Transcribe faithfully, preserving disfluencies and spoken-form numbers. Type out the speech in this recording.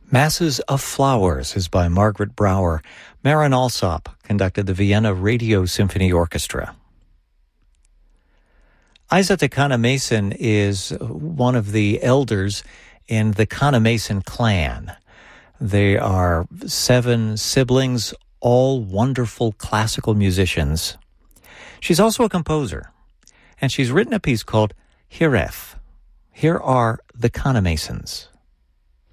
Masses of Flowers is by Margaret Brouwer. Marin Alsop conducted the Vienna Radio Symphony Orchestra. Isa de Canamason is one of the elders in the Canamason clan. They are seven siblings, all wonderful classical musicians. She's also a composer, and she's written a piece called Hireth. Here are the Canamasons.